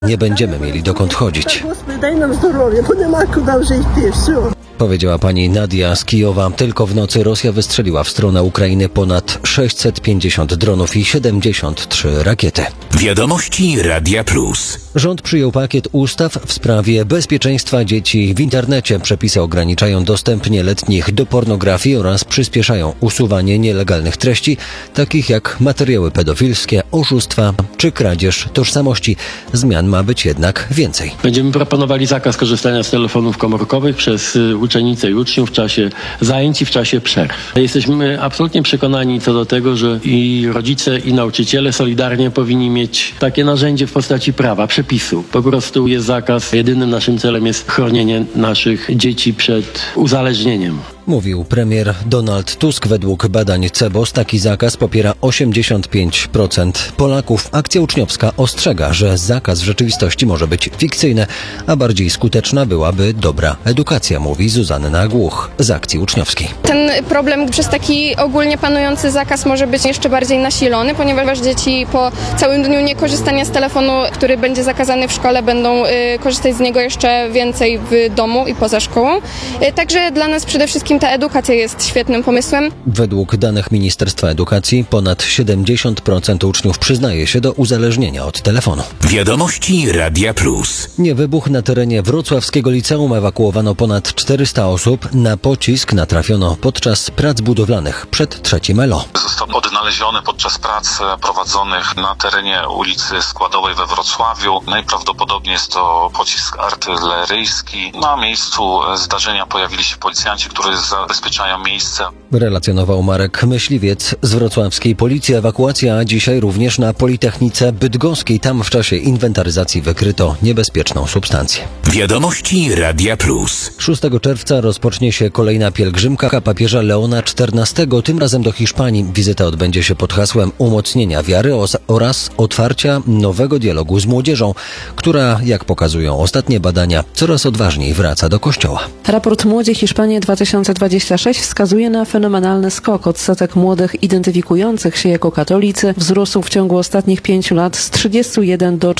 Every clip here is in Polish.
Nie będziemy mieli dokąd chodzić. Господи, дай нам здоров'я, бо нема куди вже йти, все. Powiedziała pani Nadia z Kijowa. Tylko w nocy Rosja wystrzeliła w stronę Ukrainy ponad 650 dronów i 73 rakiety. Wiadomości Radia Plus. Rząd przyjął pakiet ustaw w sprawie bezpieczeństwa dzieci w internecie. Przepisy ograniczają dostęp nieletnich do pornografii oraz przyspieszają usuwanie nielegalnych treści, takich jak materiały pedofilskie, oszustwa czy kradzież tożsamości. Zmian ma być jednak więcej. Będziemy proponowali zakaz korzystania z telefonów komórkowych przez uczennice i uczniów w czasie zajęć i w czasie przerw. Jesteśmy absolutnie przekonani co do tego, że i rodzice, i nauczyciele solidarnie powinni mieć takie narzędzie w postaci prawa, przepisu. Po prostu jest zakaz. Jedynym naszym celem jest chronienie naszych dzieci przed uzależnieniem. Mówił premier Donald Tusk. Według badań CEBOS taki zakaz popiera 85% Polaków. Akcja uczniowska ostrzega, że zakaz w rzeczywistości może być fikcyjny, a bardziej skuteczna byłaby dobra edukacja, mówi Zuzanna Głuch z akcji uczniowskiej. Ten problem przez taki ogólnie panujący zakaz może być jeszcze bardziej nasilony, ponieważ dzieci po całym dniu niekorzystania z telefonu, który będzie zakazany w szkole, będą korzystać z niego jeszcze więcej w domu i poza szkołą. Także dla nas przede wszystkim ta edukacja jest świetnym pomysłem. Według danych Ministerstwa Edukacji ponad 70% uczniów przyznaje się do uzależnienia od telefonu. Wiadomości Radia Plus. Wybuch na terenie wrocławskiego liceum. Ewakuowano ponad 400 osób. Na pocisk natrafiono podczas prac budowlanych przed 3 Elo. Został odnaleziony podczas prac prowadzonych na terenie ulicy Składowej we Wrocławiu. Najprawdopodobniej jest to pocisk artyleryjski. Na miejscu zdarzenia pojawili się policjanci, którzy zabezpieczają miejsce. Relacjonował Marek Myśliwiec z wrocławskiej policji. Ewakuacja dzisiaj również na Politechnice Bydgoskiej. Tam w czasie inwentaryzacji wykryto niebezpieczną substancję. Wiadomości Radia Plus. 6 czerwca rozpocznie się kolejna pielgrzymka papieża Leona XIV. Tym razem do Hiszpanii. Wizyta odbędzie się pod hasłem umocnienia wiary oraz otwarcia nowego dialogu z młodzieżą, która, jak pokazują ostatnie badania, coraz odważniej wraca do kościoła. Raport Młodzi Hiszpanii 2026 wskazuje na fenomenalny skok. Odsetek młodych identyfikujących się jako katolicy wzrósł w ciągu ostatnich 5 lat z 31 do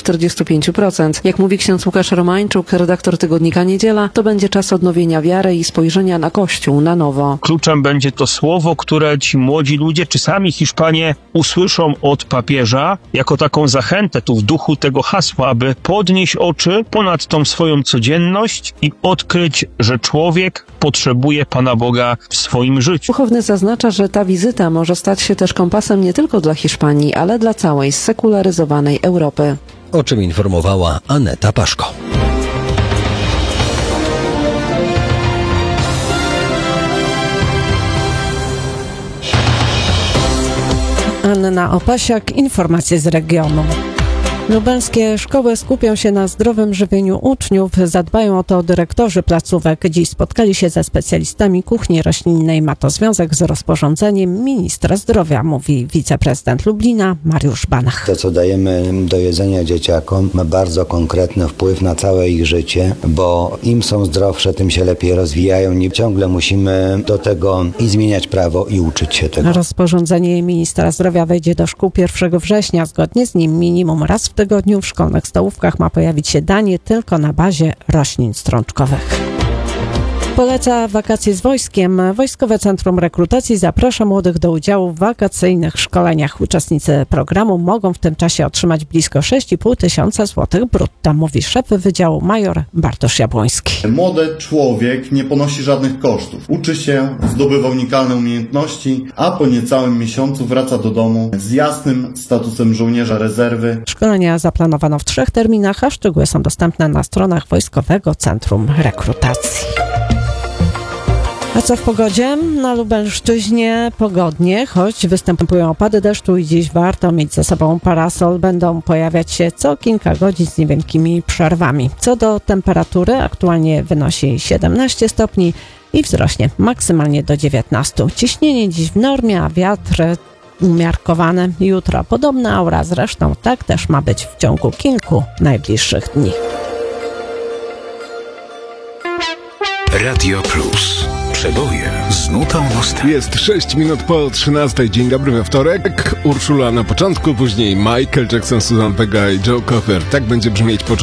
45%. Jak mówi ksiądz Łukasz Romańczuk, redaktor tygodnika Niedziela, to będzie czas odnowienia wiary i spojrzenia na Kościół na nowo. Kluczem będzie to słowo, które ci młodzi ludzie, czy sami Hiszpanie usłyszą od papieża jako taką zachętę tu w duchu tego hasła, aby podnieść oczy ponad tą swoją codzienność i odkryć, że człowiek potrzebuje Pana Boga w swoim życiu. Duchowny zaznacza, że ta wizyta może stać się też kompasem nie tylko dla Hiszpanii, ale dla całej sekularyzowanej Europy. O czym informowała Aneta Paszko. Anna Opasiak, informacje z regionu. Lubelskie szkoły skupią się na zdrowym żywieniu uczniów. Zadbają o to dyrektorzy placówek. Dziś spotkali się ze specjalistami kuchni roślinnej. Ma to związek z rozporządzeniem ministra zdrowia, mówi wiceprezydent Lublina Mariusz Banach. To, co dajemy do jedzenia dzieciakom, ma bardzo konkretny wpływ na całe ich życie, bo im są zdrowsze, tym się lepiej rozwijają. Nie ciągle musimy do tego i zmieniać prawo i uczyć się tego. Rozporządzenie ministra zdrowia wejdzie do szkół 1 września. Zgodnie z nim minimum raz w tygodniu w szkolnych stołówkach ma pojawić się danie tylko na bazie roślin strączkowych. Poleca wakacje z wojskiem. Wojskowe Centrum Rekrutacji zaprasza młodych do udziału w wakacyjnych szkoleniach. Uczestnicy programu mogą w tym czasie otrzymać blisko 6,5 tysiąca złotych brutto, mówi szef wydziału major Bartosz Jabłoński. Młody człowiek nie ponosi żadnych kosztów. Uczy się, zdobywa unikalne umiejętności, a po niecałym miesiącu wraca do domu z jasnym statusem żołnierza rezerwy. Szkolenia zaplanowano w 3 terminach, a szczegóły są dostępne na stronach Wojskowego Centrum Rekrutacji. A co w pogodzie? Na Lubelszczyźnie pogodnie, choć występują opady deszczu i dziś warto mieć ze sobą parasol. Będą pojawiać się co kilka godzin z niewielkimi przerwami. Co do temperatury, aktualnie wynosi 17 stopni i wzrośnie maksymalnie do 19. Ciśnienie dziś w normie, a wiatr umiarkowane. Jutro podobna aura, zresztą tak też ma być w ciągu kilku najbliższych dni. Radio Plus. przeboje z nutą nostalgii. Jest 6 minut po 13. Dzień dobry we wtorek. Urszula na początku, później Michael Jackson, Susan Vega i Joe Cocker. Tak będzie brzmieć początek.